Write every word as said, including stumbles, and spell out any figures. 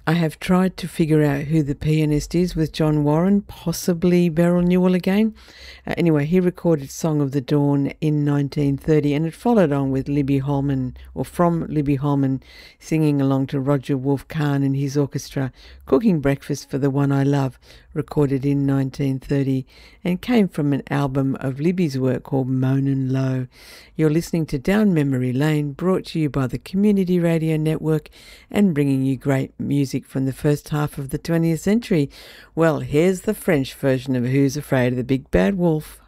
I have tried to figure out who the pianist is with John Warren, possibly Beryl Newell again. Uh, anyway, he recorded Song of the Dawn in nineteen thirty, and it followed on with Libby Holman, or from Libby Holman, singing along to Roger Wolf Kahn and his orchestra, Cooking Breakfast for the One I Love, recorded in nineteen thirty, and came from an album of Libby's work called Moanin' Low. You're listening to Down Memory Lane, brought to you by the Community Radio Network and bringing you great music from the first half of the twentieth century. Well, here's the French version of Who's Afraid of the Big Bad Wolf.